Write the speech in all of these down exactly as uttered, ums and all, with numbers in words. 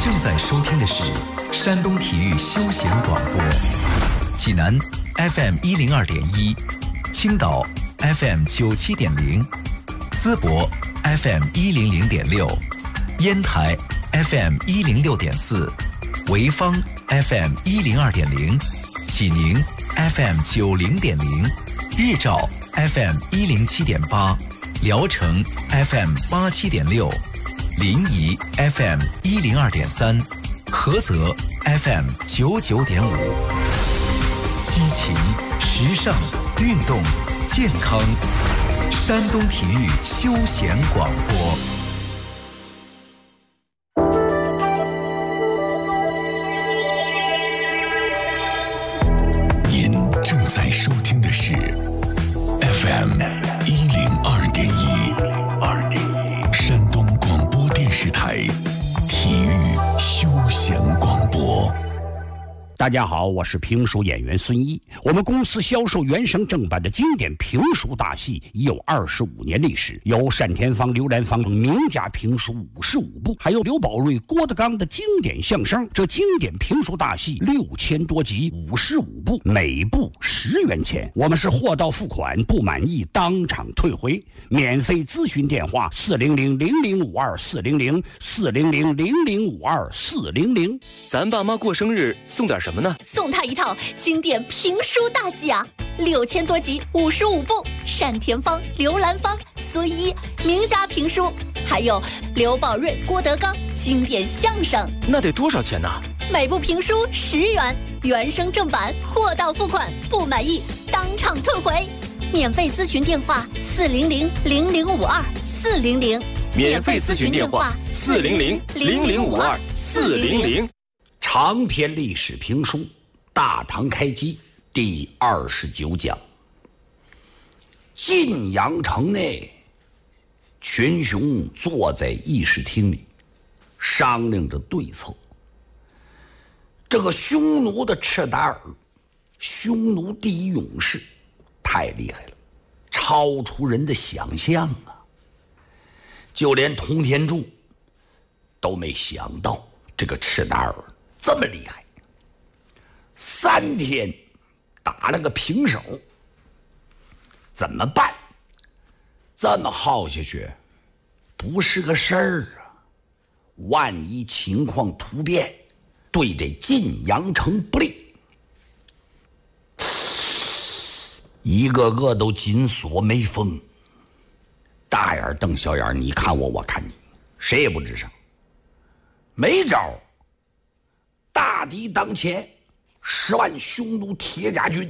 正在收听的是山东体育休闲广播，济南 F M 一零二点一，青岛 F M 九七点零，淄博 F M 一零零点六，烟台 F M 一零六点四，潍坊 F M 一零二点零，济宁 F M 九零点零，日照 F M 一零七点八，聊城 F M 八七点六，临沂 F M 一零二点三，菏泽 F M 九九点五。激情、时尚、运动、健康，山东体育休闲广播。 您正在收听的是 F M 一零二点一，山东广播电视台体育休闲广播。 大家好，我是评书演员孙一。我们公司销售原声正版的经典评书大戏已有二十五年历史，有单田芳、刘兰芳等名家评书五十五部，还有刘宝瑞、郭德纲的经典相声。这经典评书大戏六千多集，五十五部，每部十元钱。我们是货到付款，不满意当场退回。免费咨询电话：四零零零零五二四零零四零零零零五二四零零。 咱爸妈过生日送点什么呢？ 送他一套经典评书大戏啊，六千多集，五十五部，单田芳、刘兰芳、孙一名家评书，还有刘宝瑞、郭德纲经典相声。 那得多少钱呢？ 每部评书十元，原声正版，货到付款，不满意当场退回。免费咨询电话：四零零零零五二四零零。 免费咨询电话：四零零零零五二四零零。 长篇历史评书《大唐开基》第二十九讲。晋阳城内，群雄坐在议事厅里，商量着对策。这个匈奴的赤达尔，匈奴第一勇士，太厉害了，超出人的想象啊！就连佟天柱都没想到这个赤达尔这么厉害，三天打了个平手，怎么办？这么耗下去不是个事儿啊！万一情况突变，对这晋阳城不利，一个个都紧锁眉峰，大眼瞪小眼，你看我，我看你，谁也不吱声，没招。大敌当前，十万匈奴铁甲军，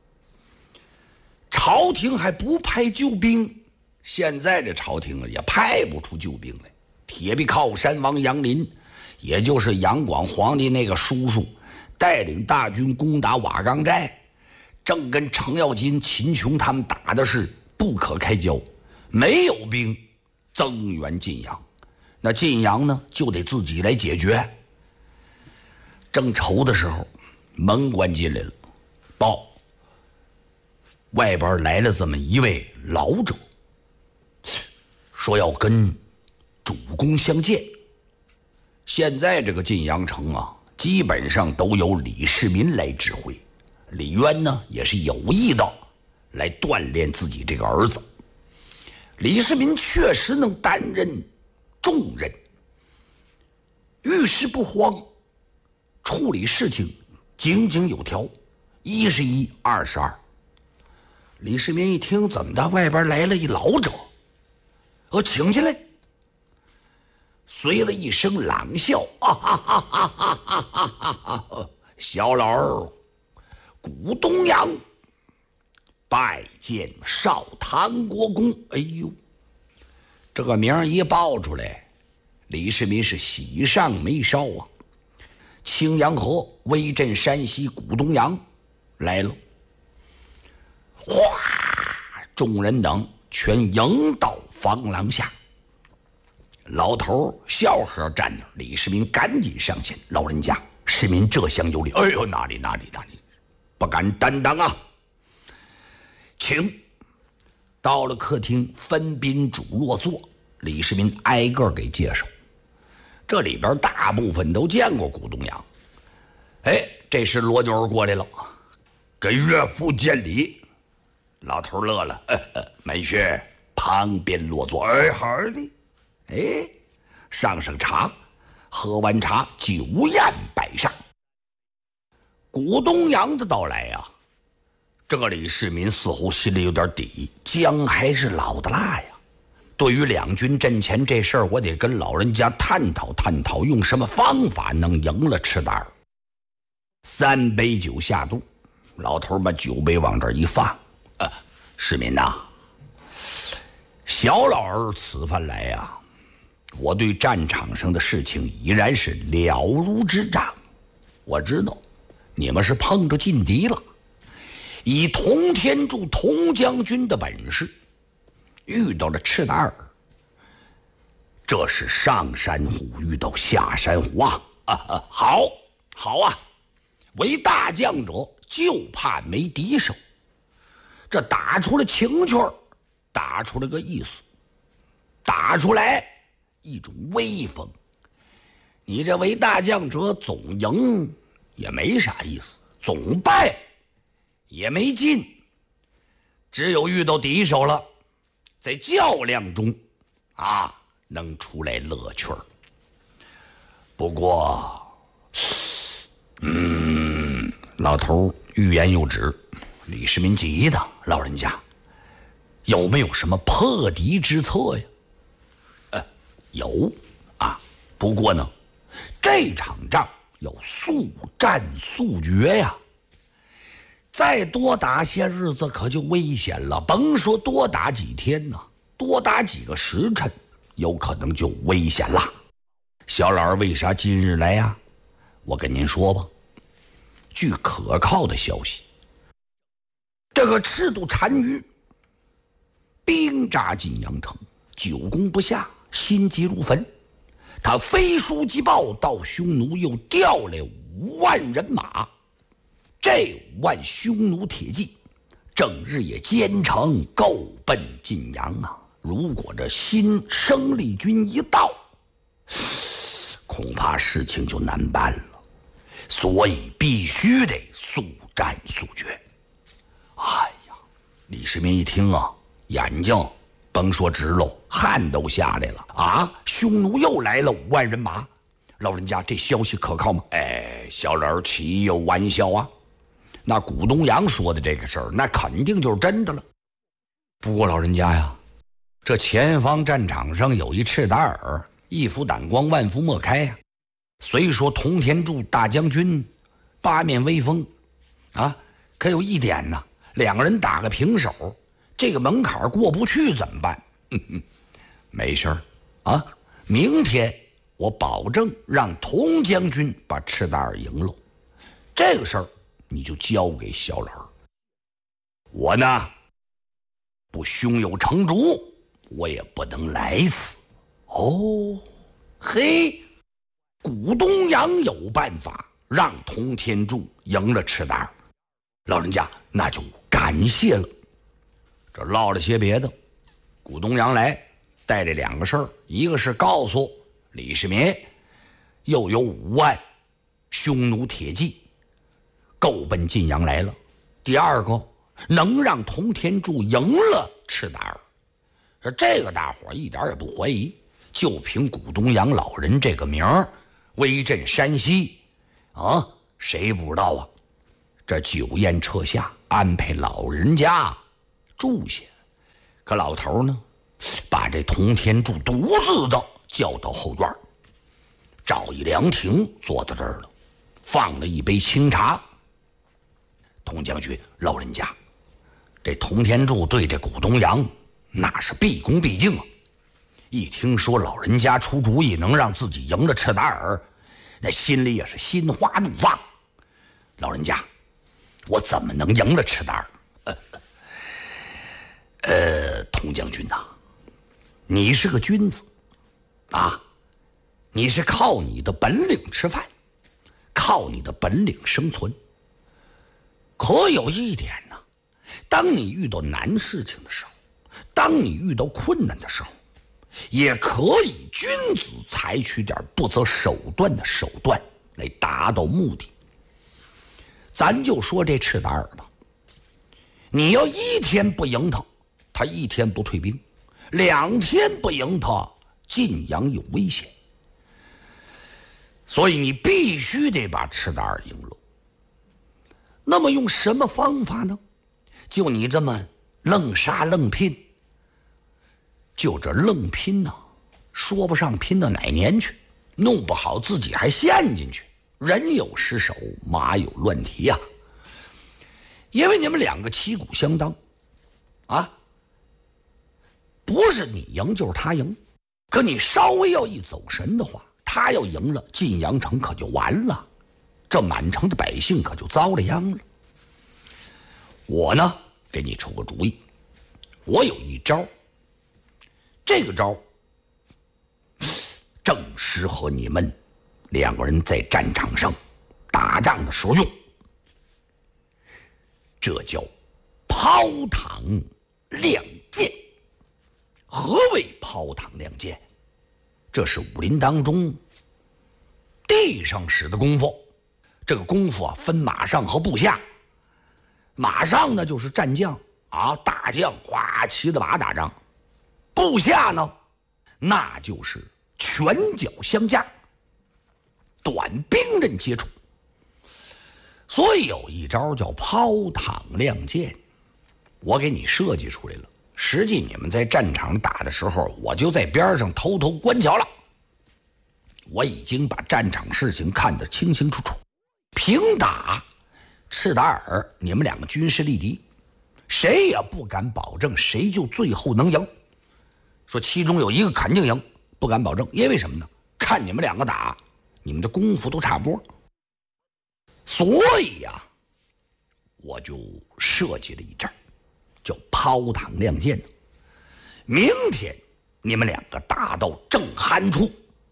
朝廷还不派救兵。现在这朝廷也派不出救兵来。铁壁靠山王杨林，也就是杨广皇帝那个叔叔，带领大军攻打瓦岗寨，正跟程咬金、秦琼他们打的是不可开交，没有兵增援晋阳，那晋阳呢就得自己来解决。正愁的时候，门关进来了，报外边来了这么一位老者，说要跟主公相见。现在这个晋阳城啊，基本上都由李世民来指挥，李渊呢也是有意的来锻炼自己这个儿子。李世民确实能担任重任，遇事不慌，处理事情井井有条，一是一，二是二。李世民一听，怎么的？外边来了一老者，我请进来。随了一声朗笑，啊哈哈哈哈哈哈哈！小老儿，古东阳，拜见少唐国公。哎呦，这个名一报出来，李世民是喜上眉梢啊。青阳河威震山西，古东阳来了，哗，众人等全迎到房廊下。老头笑呵站那，李世民赶紧上前：“老人家，世民这厢有礼。”哎呦，哪里哪里哪里，不敢担当啊！请。到了客厅，分宾主落座，李世民挨个给介绍。 这里边大部分都见过古东阳。哎，这时罗妞过来了，给岳父见礼。老头乐了，呵呵，门婿旁边落座。哎，好的。哎，上上茶，喝完茶，酒宴摆上。古东阳的到来呀、啊，这里市民似乎心里有点底，姜还是老的辣呀。对于两军阵前这事儿，我得跟老人家探讨探讨，用什么方法能赢了赤达尔。三杯酒下肚，老头把酒杯往这一放，呃，市民呐、啊，小老儿此番来呀、啊，我对战场上的事情已然是了如指掌。我知道你们是碰着劲敌了，以童天柱童将军的本事，遇到了赤达尔，这是上山虎遇到下山虎啊！啊啊，好，好啊！为大将者就怕没敌手，这打出了情趣儿，打出了个意思，打出来一种威风。你这为大将者总赢也没啥意思，总败也没劲，只有遇到敌手了，在较量中啊能出来乐趣儿。不过嗯，老头欲言又止，李世民急的，老人家有没有什么破敌之策呀？呃，有啊，不过呢，这场仗要速战速决呀，再多打些日子可就危险了。甭说多打几天呢，多打几个时辰，有可能就危险了。小老儿为啥今日来呀？我跟您说吧，据可靠的消息，这个赤度单于兵扎进阳城，久攻不下，心急如焚。他飞书急报，到匈奴又调来五万人马，这五万匈奴铁骑整日也兼程够奔晋阳啊！如果这新生力军一到，恐怕事情就难办了。所以必须得速战速决。哎呀，李世民一听啊，眼睛甭说直喽，汗都下来了啊！匈奴又来了五万人马，老人家这消息可靠吗？哎，小老儿岂有玩笑啊！那古东阳说的这个事儿，那肯定就是真的了。不过老人家呀，这前方战场上有一赤达尔，一夫胆光，万夫莫开呀。虽说童天柱大将军八面威风啊，可有一点呢，两个人打个平手，这个门槛过不去怎么办？嗯嗯，没事儿啊，明天我保证让童将军把赤达尔赢了。这个事儿你就交给小老儿。我呢，不胸有成竹，我也不能来此。哦，嘿。古东阳有办法让童天柱赢了赤达尔，老人家那就感谢了。这唠了些别的，古东阳来带着两个事儿，一个是告诉李世民又有五万匈奴铁骑够奔晋阳来了，第二个能让童天柱赢了赤达尔。说这个大伙一点也不怀疑，就凭古东阳老人这个名儿威震山西啊，谁不知道啊？这酒宴撤下，安排老人家住下。可老头呢，把这童天柱独自的叫到后院，找一凉亭坐在这儿了，放了一杯清茶。童将军，老人家，这童天柱对这古东阳那是毕恭毕敬啊。一听说老人家出主意能让自己赢了赤达尔，那心里也是心花怒放。老人家，我怎么能赢了赤达尔？呃，呃，童将军呐、啊，你是个君子啊，你是靠你的本领吃饭，靠你的本领生存。可有一点呢，当你遇到难事情的时候，当你遇到困难的时候， 也可以君子采取点不择手段的手段来达到目的。咱就说这赤达尔吧，你要一天不赢他，他一天不退兵；两天不赢他，晋阳有危险。所以你必须得把赤达尔赢了。那么用什么方法呢？就你这么愣杀愣拼，就这愣拼呢、啊，说不上拼到哪年去，弄不好自己还陷进去，人有失手，马有乱蹄呀、啊。因为你们两个旗鼓相当，啊，不是你赢就是他赢，可你稍微要一走神的话，他要赢了，晋阳城可就完了，这满城的百姓可就遭了殃了。我呢，给你出个主意，我有一招，这个招正适合你们两个人在战场上打仗的时候用。这叫抛膛亮剑。何谓抛膛亮剑？这是武林当中地上使的功夫。这个功夫啊，分马上和部下。马上呢就是战将啊，大将哗骑着马打仗；部下呢，那就是拳脚相加，短兵刃接触。所以有一招叫抛膛亮剑，我给你设计出来了。实际你们在战场打的时候，我就在边上偷偷观瞧了。我已经把战场事情看得清清楚楚。平打赤达尔，你们两个军事力敌，谁也不敢保证谁就最后能赢。说其中有一个肯定赢，不敢保证，因为什么呢？看你们两个打，你们的功夫都差不多。所以呀、啊，我就设计了一招，叫抛膛亮剑的。明天你们两个打到正酣处，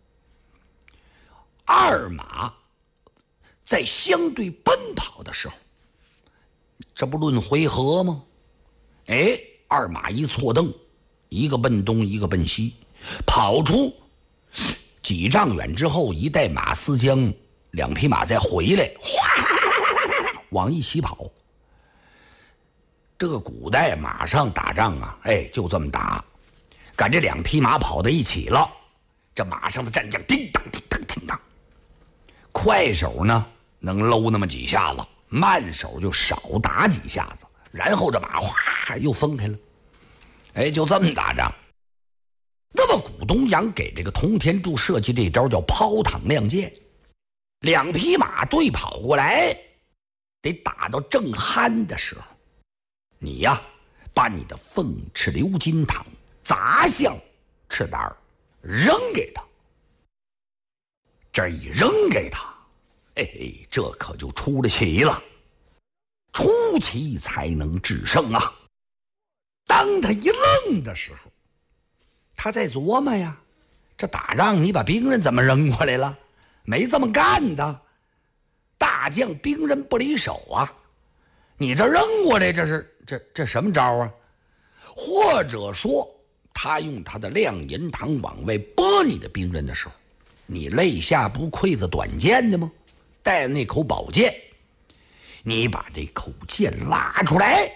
二马在相对奔跑的时候，这不论回合吗？哎，二马一错蹬，一个奔东，一个奔西，跑出几丈远之后，一带马嘶缰，两匹马再回来，哗，往一起跑。这个古代马上打仗啊，哎，就这么打。赶这两匹马跑到一起了，这马上的战将叮当叮当叮当，快手呢能搂那么几下子，慢手就少打几下子，然后这马哗又分开了。哎，就这么打仗。那么古东阳给这个通天柱设计这招叫抛膛亮剑，两匹马对跑过来，得打到正酣的时候，你呀把你的凤翅鎏金镗砸向赤达尔，扔给他。这一扔给他，哎，这可就出了奇了。出奇才能制胜啊！当他一愣的时候，他在琢磨呀，这打仗你把兵刃怎么扔过来了？没这么干的，大将兵刃不离手啊！你这扔过来，这是这这什么招啊？或者说，他用他的亮银堂往外拨你的兵刃的时候，你肋下不馈着短剑的吗？带那口宝剑，你把这口剑拉出来，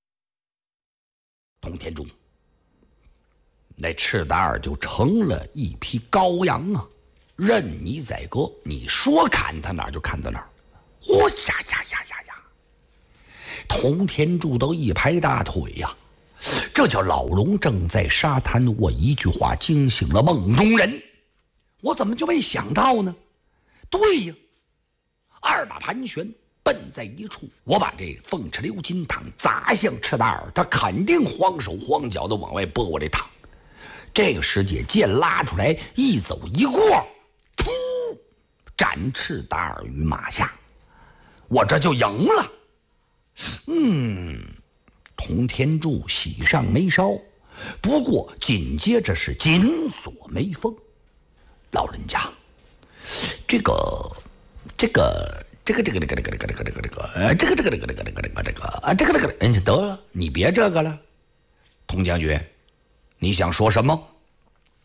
通天柱，那赤达尔就成了一匹羔羊啊！任你宰割，你说砍他哪儿就砍到哪儿。呼呀呀呀呀呀！通天柱都一拍大腿呀、啊，这叫老龙正在沙滩卧，一句话惊醒了梦中人。我怎么就没想到呢？对呀，二马盘旋奔在一处，我把这凤翅鎏金镗砸向赤达尔，他肯定慌手慌脚的往外拨我这镗。这个时节剑拉出来，一走一过，噗，斩赤达尔于马下，我这就赢了。嗯，通天柱喜上眉梢，不过紧接着是紧锁眉峰。老人家，这个这个这个这个这个这个这个这个这个这个呃这个这个这个这个这个这个这个啊这个这个嗯得了，你别这个了。童将军，你想说什么？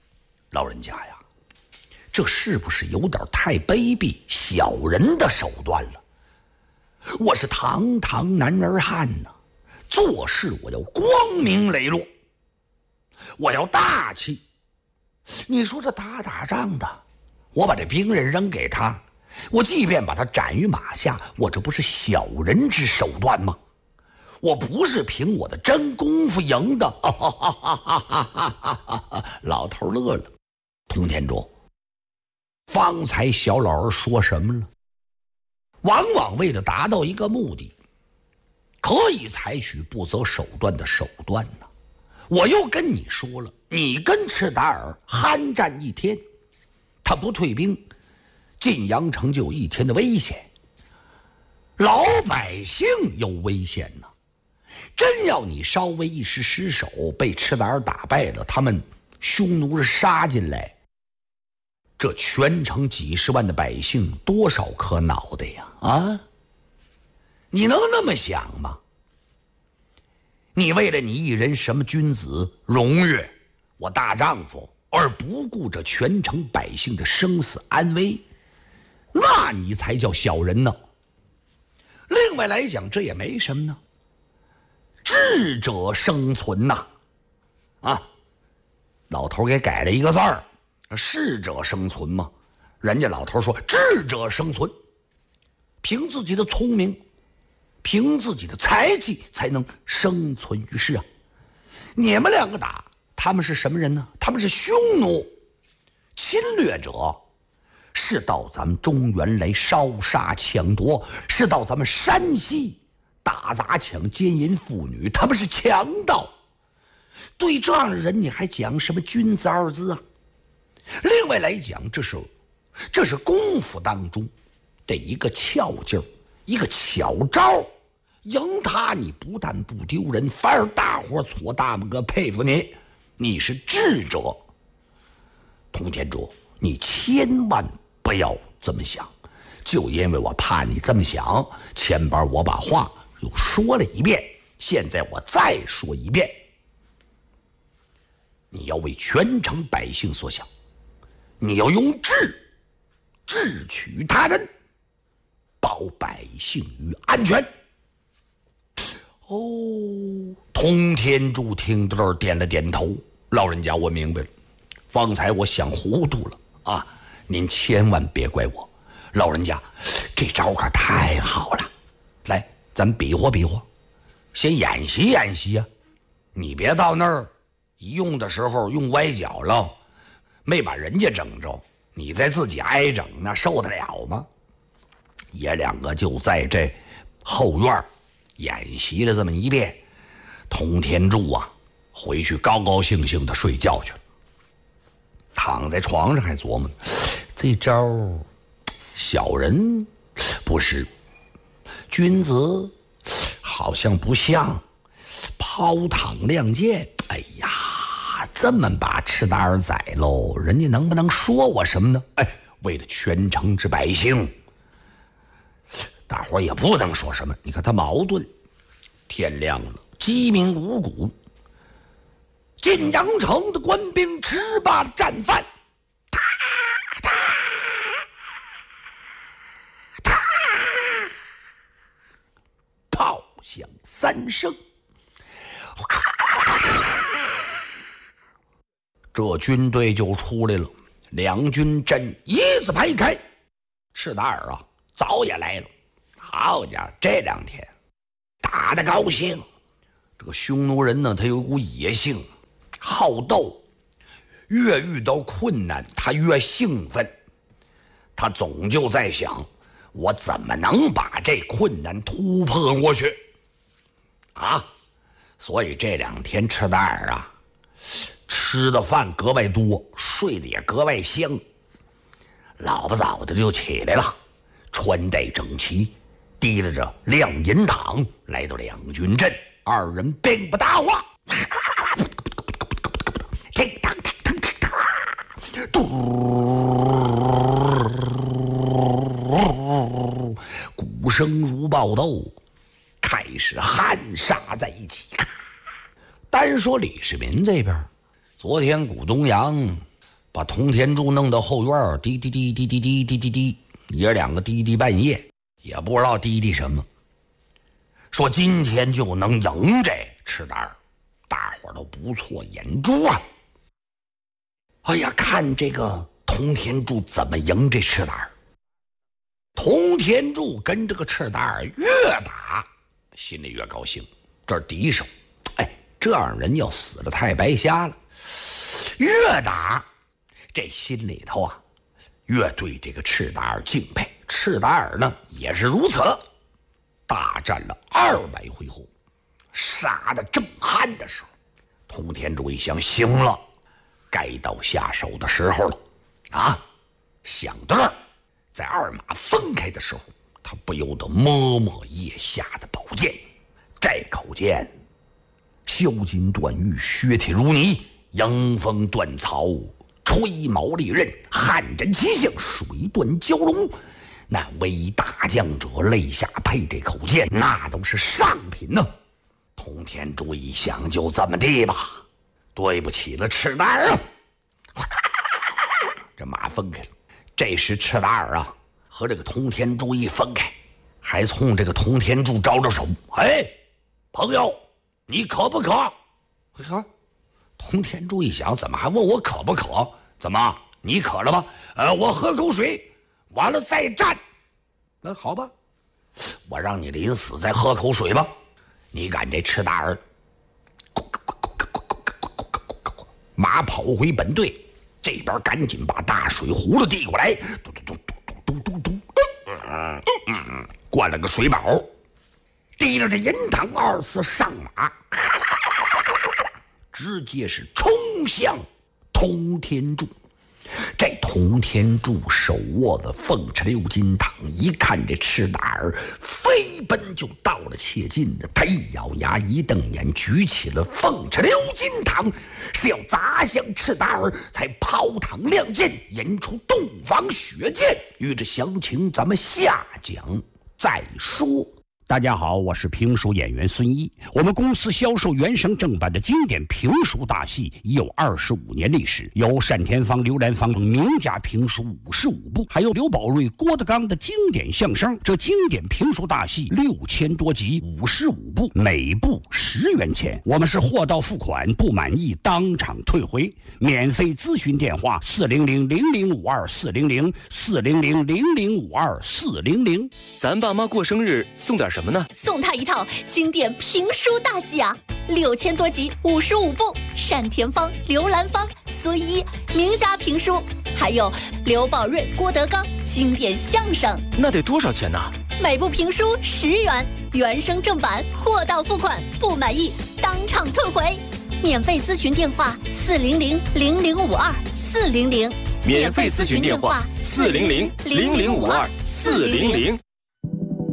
老人家呀，这是不是有点太卑鄙小人的手段了？我是堂堂男儿汉呐、啊，做事我要光明磊落，我要大气。你说这打打仗的，我把这兵刃扔给他，我即便把他斩于马下，我这不是小人之手段吗？我不是凭我的真功夫赢的。啊、哈哈哈哈哈哈！老头乐了。通天柱，方才小老儿说什么了？往往为了达到一个目的，可以采取不择手段的手段呢。我又跟你说了，你跟赤达尔酣战一天，他不退兵，进阳城就有一天的危险，老百姓有危险呢。真要你稍微一时失手，被赤达尔打败了，他们匈奴杀进来，这全城几十万的百姓多少颗脑袋呀！啊，你能那么想吗？你为了你一人什么君子荣誉，我大丈夫，而不顾这全城百姓的生死安危，那你才叫小人呢。另外来讲，这也没什么呢，智者生存呐、啊，啊，老头给改了一个字儿，适者生存嘛。人家老头说智者生存，凭自己的聪明，凭自己的才气才能生存于世啊。你们两个打，他们是什么人呢？他们是匈奴侵略者，是到咱们中原来烧杀抢夺，是到咱们山西打砸抢奸淫妇女，他们是强盗。对这样的人你还讲什么君子二字啊？另外来讲，这是这是功夫当中的一个巧劲儿，一个巧招，赢他你不但不丢人，反而大伙搓大拇哥佩服你，你是智者。通天柱，你千万不要这么想，就因为我怕你这么想，前边我把话又说了一遍，现在我再说一遍，你要为全城百姓所想，你要用智智取他人，保百姓于安全。哦，通天柱听到这儿点了点头，老人家我明白了，方才我想糊涂了啊，您千万别怪我。老人家这招可太好了，来咱比划比划，先演习演习啊，你别到那儿一用的时候用歪脚了，没把人家整着，你再自己挨整，那受得了吗？爷两个就在这后院演习了这么一遍，通天柱啊回去高高兴兴的睡觉去了，躺在床上还琢磨，这招小人不是，君子好像不像，抛躺亮剑，哎呀，这么把赤达尔宰喽，人家能不能说我什么呢？哎，为了全城之百姓，大伙也不能说什么。你看他矛盾，天亮了，鸡鸣五谷，晋阳城的官兵吃罢了战饭，哒哒哒，炮响三声，这军队就出来了，两军阵一字排开。赤达尔啊早也来了，好家伙，这两天打得高兴。这个匈奴人呢，他有股野性，好斗，越遇到困难他越兴奋，他总就在想，我怎么能把这困难突破过去啊？所以这两天赤达尔啊吃的饭格外多，睡得也格外香，老不早的就起来了，穿戴整齐，提着着亮银堂来到两军阵，二人并不搭话，叮当叮当叮当，嘟，鼓声如爆豆，开始酣杀在一起。单说李世民这边，昨天古东阳把通天柱弄到后院，滴滴滴滴滴滴滴滴滴，爷两个滴滴半夜，也不知道滴滴什么。说今天就能赢这赤胆儿，大伙儿都不错眼珠啊。哎呀，看这个通天柱怎么赢这赤胆儿。通天柱跟这个赤胆儿越打，心里越高兴。这是敌手，哎，这样人要死了太白瞎了。越打，这心里头啊，越对这个赤胆儿敬佩。赤胆儿呢也是如此，大战了二百回合，杀得正酣的时候，通天柱一想，行了，该到下手的时候了啊！想到这儿，在二马分开的时候，他不由得摸摸腋下的宝剑。这口剑，削金断玉，削铁如泥，迎风断草，吹毛利刃，悍斩七象，水断蛟龙。那为大将者肋下配这口剑，那都是上品呢。通天柱一想，就这么地吧，对不起了赤胆儿啊！这马分开了。这时赤胆儿啊和这个通天柱一分开，还冲这个通天柱招着手，哎，朋友，你渴不渴？呵，通天柱一想，怎么还问我渴不渴？怎么你渴了吗？呃，我喝口水，完了再战。那好吧，我让你临死再喝口水吧。你敢这赤胆儿？马跑回本队，这边赶紧把大水葫芦递过来，嘟嘟嘟嘟嘟嘟嘟，嗯嗯，灌了个水饱，提着这银堂二次上马，直接是冲向通天柱。这通天柱手握的凤池鎏金堂，一看这赤胆儿飞奔就到了切近的，他一咬牙一瞪眼，举起了凤池鎏金堂，是要砸向赤胆儿，才抛膛亮剑，引出洞房血剑。与这详情咱们下讲再说。 大家好，我是评书演员孙一。我们公司销售原声正版的经典评书大戏已有二十五年历史，有单田芳、刘兰芳等名家评书五十五部，还有刘宝瑞、郭德纲的经典相声。这经典评书大戏六千多集，五十五部，每部十元钱。我们是货到付款，不满意当场退回。免费咨询电话：四零零零零五二四零零四零零零零五二四零零。 咱爸妈过生日送点什么呢？ 送他一套经典评书大戏啊，六千多集，五十五部，单田芳、刘兰芳、孙一名家评书，还有刘宝瑞、郭德纲经典相声。 那得多少钱呢？ 每部评书十元，原声正版，货到付款，不满意当场退回。免费咨询电话：四零零零零五二四零零。 免费咨询电话：四零零零零五二四零零。